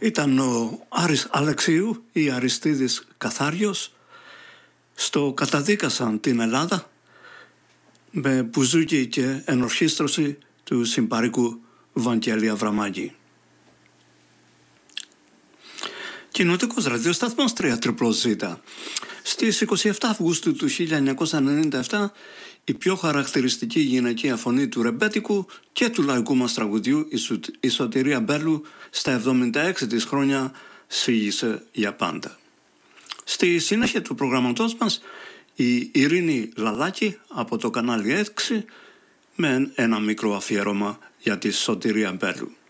Ήταν ο Άρης Αλεξίου ή Αριστίδης Καθάριος. Στο καταδίκασαν την Ελλάδα με μπουζούκι και ενορχήστρωση του συμπαρίκου Βαγγέλη Αβραμάκη. Κοινοτικός ραδιοσταθμός 3ZZZ. Στις 27 Αυγούστου του 1997 η πιο χαρακτηριστική γυναικεία φωνή του ρεμπέτικου και του λαϊκού μας τραγουδιού, η Σωτηρία Μπέλου, στα 76 της χρόνια σήγησε για πάντα. Στη συνέχεια του προγραμματός μας η Ειρήνη Λαλάκη από το κανάλι 6 με ένα μικρό αφιέρωμα για τη Σωτηρία Μπέλου.